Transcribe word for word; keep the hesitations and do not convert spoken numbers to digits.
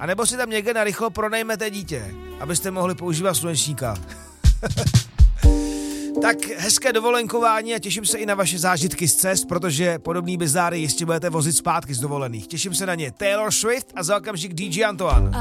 A nebo si tam někde narychlo pronajmete dítě, abyste mohli používat slunečníka. Tak hezké dovolenkování a těším se i na vaše zážitky z cest, protože podobný bizáry jistě budete vozit zpátky z dovolených. Těším se na ně. Taylor Swift a za okamžik D J Antoine.